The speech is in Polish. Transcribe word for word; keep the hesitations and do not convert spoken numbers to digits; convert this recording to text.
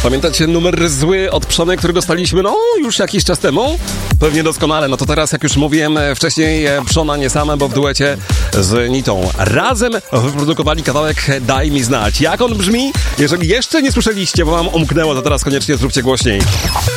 Pamiętacie numer zły od Przony, który dostaliśmy, no, już jakiś czas temu? Pewnie doskonale. No to teraz, jak już mówiłem wcześniej, Przona nie same, bo w duecie z Nitą. Razem wyprodukowali kawałek Daj mi znać. Jak on brzmi? Jeżeli jeszcze nie słyszeliście, bo wam umknęło, to teraz koniecznie zróbcie głośniej.